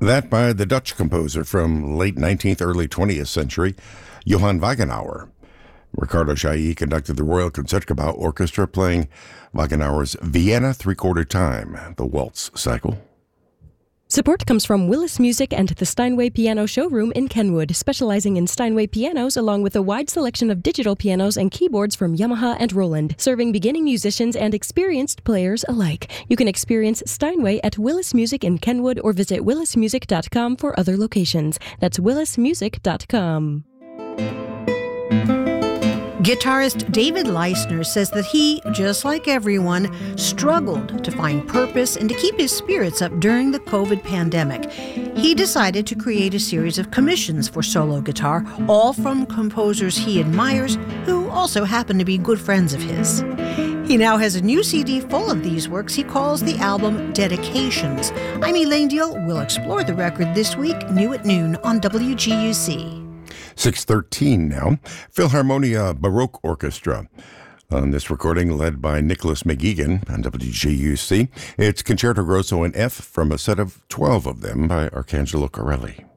That by the Dutch composer from late 19th, early 20th century, Johann Wagenauer. Ricardo Chailly conducted the Royal Concertgebouw Orchestra playing Wagenauer's Vienna Three-Quarter Time, the Waltz Cycle. Support comes from Willis Music and the Steinway Piano Showroom in Kenwood, specializing in Steinway pianos along with a wide selection of digital pianos and keyboards from Yamaha and Roland, serving beginning musicians and experienced players alike. You can experience Steinway at Willis Music in Kenwood or visit willismusic.com for other locations. That's willismusic.com. Guitarist David Leisner says that he, just like everyone, struggled to find purpose and to keep his spirits up during the COVID pandemic. He decided to create a series of commissions for solo guitar, all from composers he admires, who also happen to be good friends of his. He now has a new CD full of these works he calls the album Dedications. I'm Elaine Deal. We'll explore the record this week, new at noon on WGUC. 6:13 now. Philharmonia Baroque Orchestra. On this recording, led by Nicholas McGeegan on WGUC. It's Concerto Grosso in F from a set of 12 of them by Arcangelo Corelli.